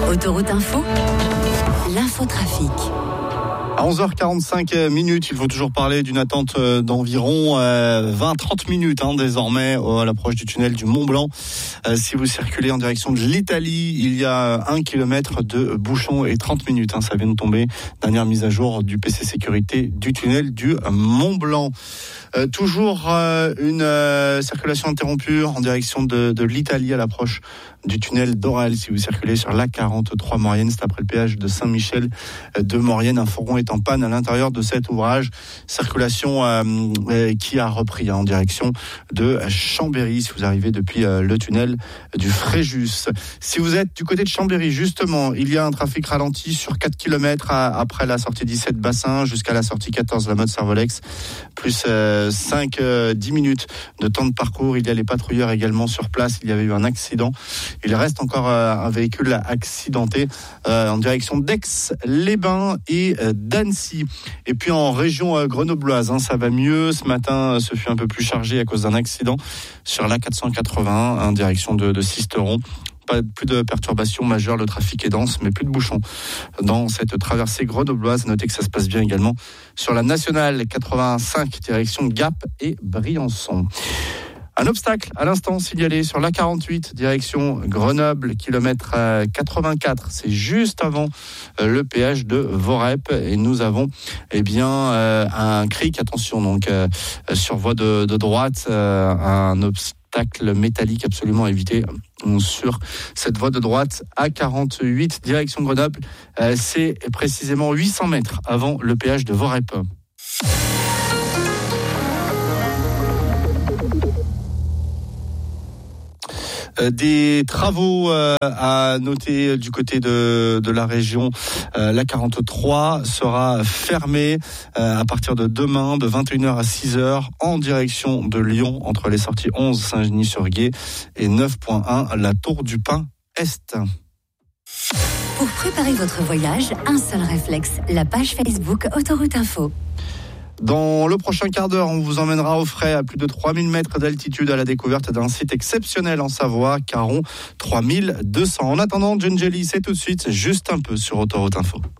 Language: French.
Autoroute Info, l'infotrafic. À 11h45 minutes, il faut toujours parler d'une attente d'environ 20-30 minutes désormais à l'approche du tunnel du Mont Blanc. Si vous circulez en direction de l'Italie, il y a 1 kilomètre de bouchon et 30 minutes. Ça vient de tomber. Dernière mise à jour du PC Sécurité du tunnel du Mont Blanc. Toujours une circulation interrompue en direction de l'Italie à l'approche du tunnel d'Orel. Si vous circulez sur l'A43 Maurienne, c'est après le péage de Saint-Michel de Maurienne. Un fourgon est en panne à l'intérieur de cet ouvrage. Circulation qui a repris en direction de Chambéry si vous arrivez depuis le tunnel du Fréjus. Si vous êtes du côté de Chambéry, justement, il y a un trafic ralenti sur 4 km après la sortie 17 Bassin jusqu'à la sortie 14 la mode Servolex. Plus 5-10 minutes de temps de parcours. Il y a les patrouilleurs également sur place. Il y avait eu un accident. Il reste encore un véhicule accidenté en direction d'Aix-les-Bains et d'Annecy. Et puis en région grenobloise, ça va mieux. Ce matin, ce fut un peu plus chargé à cause d'un accident sur l'A481 en direction de Sisteron. Plus de perturbations majeures, le trafic est dense, mais plus de bouchons dans cette traversée grenobloise. Notez que ça se passe bien également sur la nationale 85, direction Gap et Briançon. Un obstacle à l'instant signalé sur l'A48, direction Grenoble, kilomètre 84. C'est juste avant le péage de Vorep. Et nous avons un cric, attention, donc sur voie de droite, un obstacle métallique absolument à éviter sur cette voie de droite A48 direction Grenoble. C'est précisément 800 mètres avant le péage de Vorep. Des travaux à noter du côté de la région. L'A43 sera fermée à partir de demain de 21h à 6h en direction de Lyon entre les sorties 11 Saint-Genis-sur-Guiers et 9.1 la Tour du Pin Est. Pour préparer votre voyage, un seul réflexe, la page Facebook Autoroute Info. Dans le prochain quart d'heure, on vous emmènera au frais à plus de 3000 mètres d'altitude à la découverte d'un site exceptionnel en Savoie, Caron 3200. En attendant, John Jelly, c'est tout de suite, juste un peu sur Autoroute Info.